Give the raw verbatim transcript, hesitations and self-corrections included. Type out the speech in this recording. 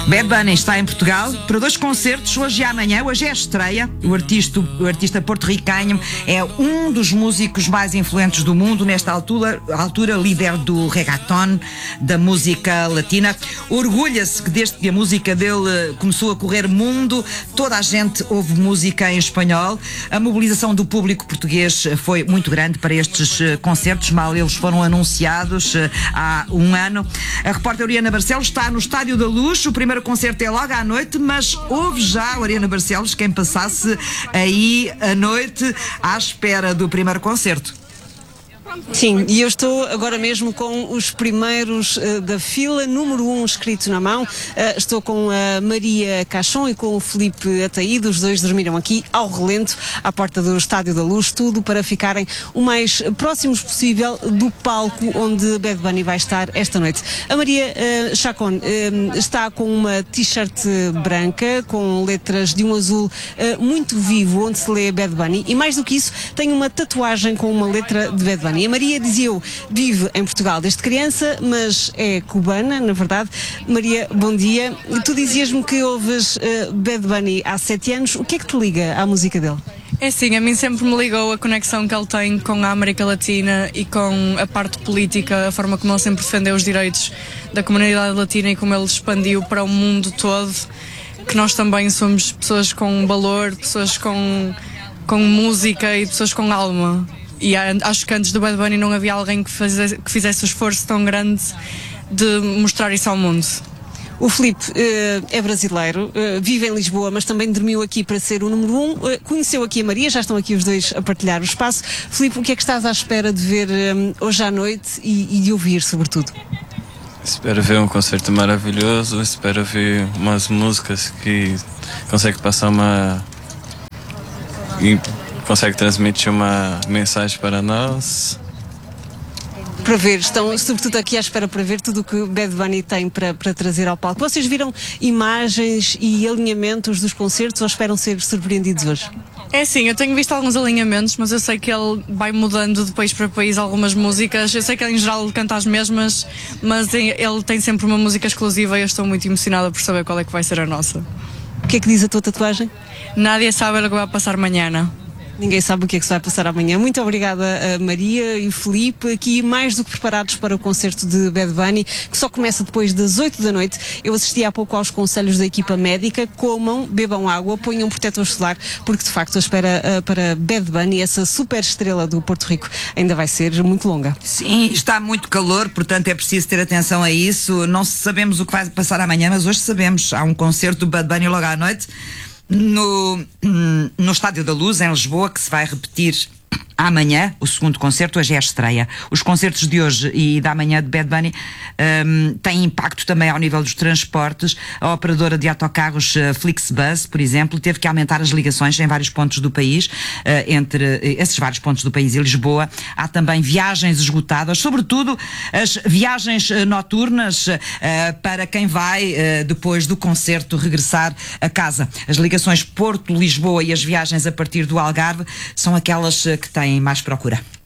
Bad Bunny está em Portugal para dois concertos, hoje e amanhã. Hoje é a estreia. O artista, o artista porto-ricanho é um dos músicos mais influentes do mundo, nesta altura, altura líder do reggaeton, da música latina. Orgulha-se que desde que a música dele começou a correr mundo, toda a gente ouve música em espanhol. A mobilização do público português foi muito grande para estes concertos, mal eles foram anunciados há um ano. A repórter Oriana Barcelos está no Estádio da Luz. O primeiro concerto é logo à noite, mas houve já, Oriana Barcelos, quem passasse aí a noite à espera do primeiro concerto. Sim, e eu estou agora mesmo com os primeiros uh, da fila, número um escrito na mão. Uh, estou com a Maria Cachon e com o Filipe Ataído. Os dois dormiram aqui ao relento, à porta do Estádio da Luz, tudo para ficarem o mais próximos possível do palco onde Bad Bunny vai estar esta noite. A Maria uh, Chacon uh, está com uma t-shirt branca com letras de um azul uh, muito vivo, onde se lê Bad Bunny, e mais do que isso, tem uma tatuagem com uma letra de Bad Bunny. A Maria, dizia eu, vive em Portugal desde criança, mas é cubana, na verdade. Maria, bom dia. Tu dizias-me que ouves uh, Bad Bunny há sete anos. O que é que te liga à música dele? É sim, a mim sempre me ligou a conexão que ele tem com a América Latina e com a parte política, a forma como ele sempre defendeu os direitos da comunidade latina e como ele expandiu para o mundo todo, que nós também somos pessoas com valor, pessoas com, com música e pessoas com alma. E acho que antes do Bad Bunny não havia alguém que fizesse, que fizesse o esforço tão grande de mostrar isso ao mundo. O Filipe uh, é brasileiro, uh, vive em Lisboa, mas também dormiu aqui para ser o número um. Uh, conheceu aqui a Maria, já estão aqui os dois a partilhar o espaço. Filipe, o que é que estás à espera de ver um, hoje à noite e, e de ouvir, sobretudo? Espero ver um concerto maravilhoso, espero ver umas músicas que conseguem passar uma... E consegue transmitir uma mensagem para nós. Para ver, estão sobretudo aqui à espera para ver tudo o que Bad Bunny tem para, para trazer ao palco. Vocês viram imagens e alinhamentos dos concertos ou esperam ser surpreendidos hoje? É sim, eu tenho visto alguns alinhamentos, mas eu sei que ele vai mudando de país para país algumas músicas. Eu sei que ele, em geral, canta as mesmas, mas ele tem sempre uma música exclusiva e eu estou muito emocionada por saber qual é que vai ser a nossa. O que é que diz a tua tatuagem? Nadie sabe o que vai passar amanhã. Ninguém sabe o que é que se vai passar amanhã. Muito obrigada a Maria e o Filipe, aqui mais do que preparados para o concerto de Bad Bunny, que só começa depois das oito da noite. Eu assisti há pouco aos conselhos da equipa médica: comam, bebam água, ponham protetor solar, porque de facto a espera uh, para Bad Bunny, essa super estrela do Porto Rico, ainda vai ser muito longa. Sim, está muito calor, portanto é preciso ter atenção a isso. Não sabemos o que vai passar amanhã, mas hoje sabemos. Há um concerto do Bad Bunny logo à noite no, no Estádio da Luz, em Lisboa, que se vai repetir amanhã, o segundo concerto. Hoje é a estreia. Os concertos de hoje e da manhã de Bad Bunny um, têm impacto também ao nível dos transportes. A operadora de autocarros uh, Flixbus, por exemplo, teve que aumentar as ligações em vários pontos do país, uh, entre uh, esses vários pontos do país e Lisboa. Há também viagens esgotadas, sobretudo as viagens uh, noturnas uh, para quem vai, uh, depois do concerto, regressar a casa. As ligações Porto-Lisboa e as viagens a partir do Algarve são aquelas uh, que têm mais procura.